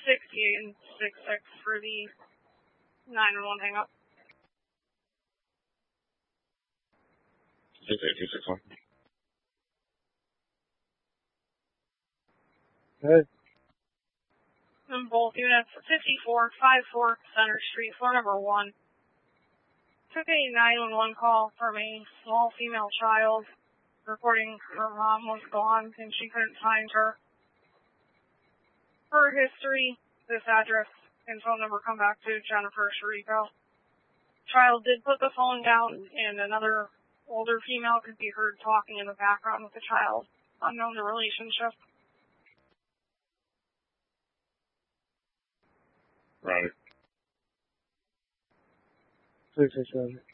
68 and 66 for the 911 hang-up. 68261. Good. And both units, 5454 Center Street, floor number 1. Took a 911 call from a small female child reporting her mom was gone and she couldn't find her. Her history, this address and phone number come back to Jennifer Sharico. Child did put the phone down and another older female could be heard talking in the background with the child. Unknown the relationship. Right. 667.